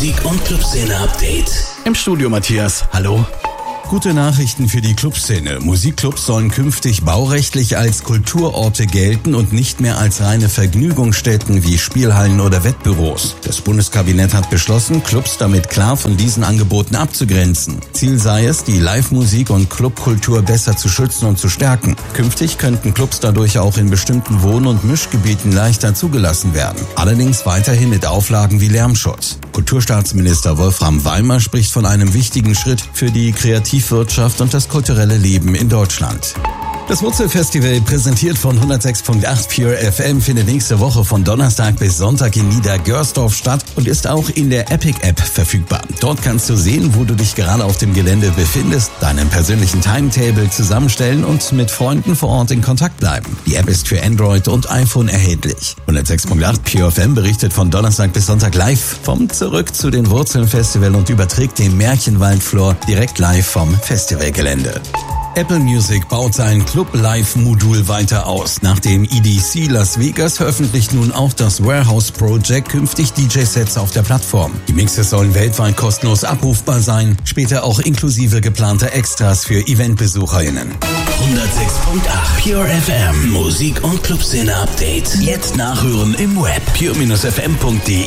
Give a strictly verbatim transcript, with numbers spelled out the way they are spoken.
Musik- und Clubszene-Update. Im Studio Matthias, hallo. Gute Nachrichten für die Clubszene. Musikclubs sollen künftig baurechtlich als Kulturorte gelten und nicht mehr als reine Vergnügungsstätten wie Spielhallen oder Wettbüros. Das Bundeskabinett hat beschlossen, Clubs damit klar von diesen Angeboten abzugrenzen. Ziel sei es, die Live-Musik und Clubkultur besser zu schützen und zu stärken. Künftig könnten Clubs dadurch auch in bestimmten Wohn- und Mischgebieten leichter zugelassen werden. Allerdings weiterhin mit Auflagen wie Lärmschutz. Kulturstaatsminister Wolfram Weimer spricht von einem wichtigen Schritt für die Kreativwirtschaft und das kulturelle Leben in Deutschland. Das Wurzelfestival, präsentiert von hundertsechs Komma acht Pure F M, findet nächste Woche von Donnerstag bis Sonntag in Niedergörsdorf statt und ist auch in der Epic-App verfügbar. Dort kannst du sehen, wo du dich gerade auf dem Gelände befindest, deinen persönlichen Timetable zusammenstellen und mit Freunden vor Ort in Kontakt bleiben. Die App ist für Android und iPhone erhältlich. hundertsechs Komma acht Pure F M berichtet von Donnerstag bis Sonntag live vom Zurück zu den Wurzeln Festival und überträgt den Märchenwaldflor direkt live vom Festivalgelände. Apple Music baut sein Club-Live-Modul weiter aus. Nach dem E D C Las Vegas veröffentlicht nun auch das Warehouse Project künftig D J-Sets auf der Plattform. Die Mixes sollen weltweit kostenlos abrufbar sein, später auch inklusive geplanter Extras für EventbesucherInnen. hundertsechs Komma acht Pure F M Musik- und Clubszene-Update. Jetzt nachhören im Web pure Bindestrich f m punkt d e.